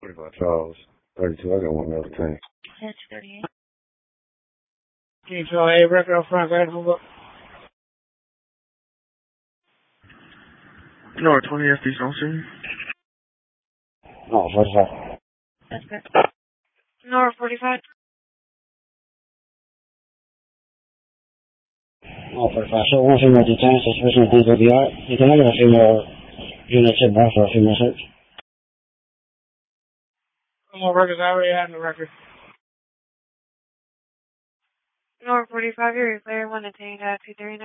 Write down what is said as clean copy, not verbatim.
45 Charles. 32, I got one other thing. That's 38. Can you tell A record up front, guys? Hold up. No, 20 FP's also. No, 45. That's good. Nora 45. No, 45. So one female detained, suspicion of DWI. You can make it a female unit tip bar for a female search. No more records. I already have the record. Nora 45, you're clear. 1 detained at 239.